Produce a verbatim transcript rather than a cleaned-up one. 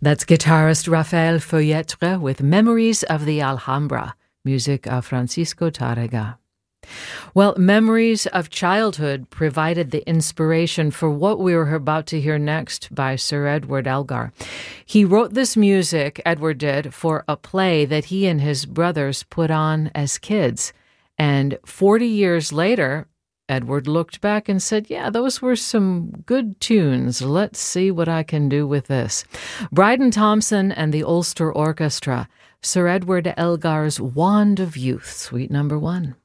That's guitarist Raphael Feuilletre with Memories of the Alhambra, music of Francisco Tárrega. Well, memories of childhood provided the inspiration for what we were about to hear next by Sir Edward Elgar. He wrote this music, Edward did, for a play that he and his brothers put on as kids. And forty years later, Edward looked back and said, yeah, those were some good tunes. Let's see what I can do with this. Bryden Thompson and the Ulster Orchestra, Sir Edward Elgar's Wand of Youth, suite number one.